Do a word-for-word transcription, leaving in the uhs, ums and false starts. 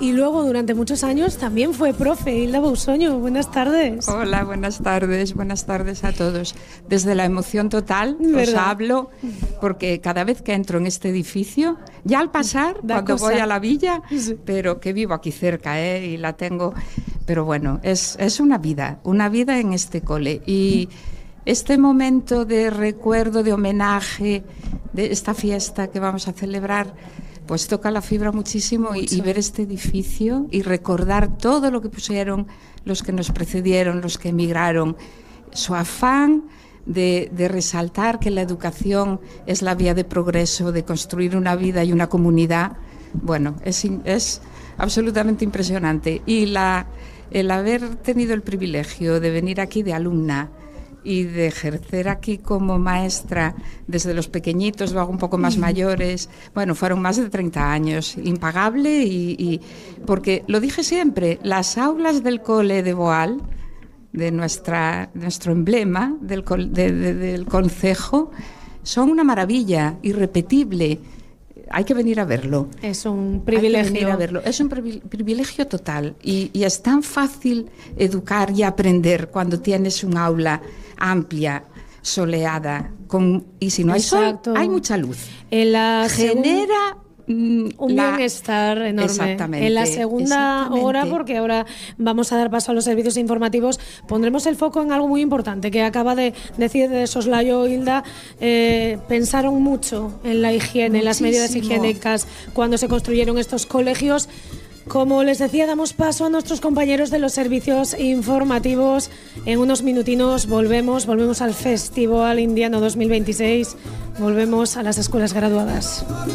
y luego durante muchos años también fue profe. Hilda Bousoño, buenas tardes. Hola, buenas tardes, buenas tardes a todos. Desde la emoción total ¿verdad? Os hablo, porque cada vez que entro en este edificio, ya al pasar, da cuando cosa. Voy a la villa, sí. Pero que vivo aquí cerca, ¿eh? Y la tengo, pero bueno, es, es una vida, una vida en este cole. Y este momento de recuerdo, de homenaje, de esta fiesta que vamos a celebrar, pues toca la fibra muchísimo y, y ver este edificio y recordar todo lo que pusieron los que nos precedieron, los que emigraron, su afán de, de resaltar que la educación es la vía de progreso, de construir una vida y una comunidad. Bueno, es, es absolutamente impresionante. Y la, el haber tenido el privilegio de venir aquí de alumna y de ejercer aquí como maestra desde los pequeñitos, luego un poco más mayores, bueno, fueron más de treinta años, impagable, y, y porque lo dije siempre, las aulas del cole de Boal, de nuestra, nuestro emblema del, de, de, del concejo, son una maravilla, irrepetible. Hay que venir a verlo. Es un privilegio. Hay que venir a verlo. Es un privilegio total y, y es tan fácil educar y aprender cuando tienes un aula amplia, soleada, con, y si no hay Exacto. sol, hay mucha luz. En la Genera un la... bienestar enorme. Exactamente. En la segunda hora, porque ahora vamos a dar paso a los servicios informativos, pondremos el foco en algo muy importante que acaba de decir de soslayo Hilda. Eh, pensaron mucho en la higiene, en las medidas higiénicas cuando se construyeron estos colegios. Como les decía, damos paso a nuestros compañeros de los servicios informativos. En unos minutinos volvemos, volvemos al Festival Indiano dos mil veintiséis, volvemos a las escuelas graduadas.